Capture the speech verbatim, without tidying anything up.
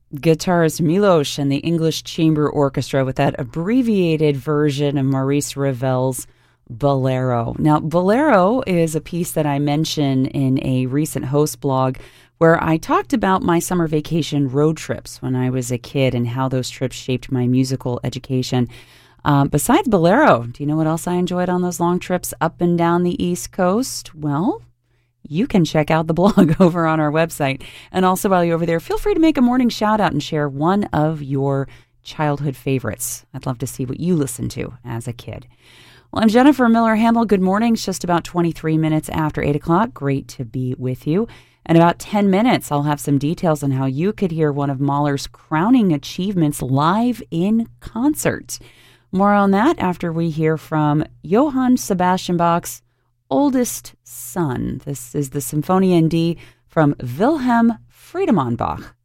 guitarist Milos and the English Chamber Orchestra with that abbreviated version of Maurice Ravel's Bolero. Now, Bolero is a piece that I mentioned in a recent host blog where I talked about my summer vacation road trips when I was a kid and how those trips shaped my musical education. Um, besides Bolero, do you know what else I enjoyed on those long trips up and down the East Coast? Well, you can check out the blog over on our website. And also while you're over there, feel free to make a morning shout out and share one of your childhood favorites. I'd love to see what you listened to as a kid. Well, I'm Jennifer Miller-Hamel. Good morning. It's just about twenty-three minutes after eight o'clock. Great to be with you. In about ten minutes, I'll have some details on how you could hear one of Mahler's crowning achievements live in concert. More on that after we hear from Johann Sebastian Bach's oldest son. This is the Symphonia in D from Wilhelm Friedemann Bach.